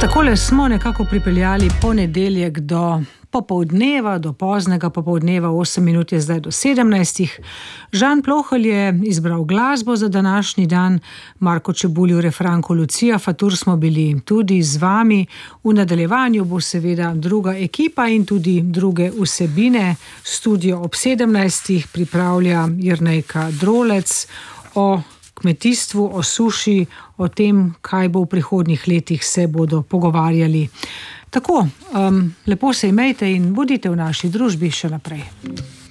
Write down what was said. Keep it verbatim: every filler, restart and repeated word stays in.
Takole smo nekako pripeljali ponedeljek do popoldneva, do poznega popoldneva, osem minut je zdaj do sedemnajstih. Žan Plohelj je izbral glasbo za današnji dan, Marko Čebulj v refranku, Lucija Fatur smo bili tudi z vami. V nadaljevanju bo seveda druga ekipa in tudi druge vsebine. Studio ob sedemnajstih pripravlja Jernejka Drolec o kmetijstvu, o suši, o tem, kaj bo v prihodnjih letih, se bodo pogovarjali. Tako, um, lepo se imejte in bodite v naši družbi še naprej.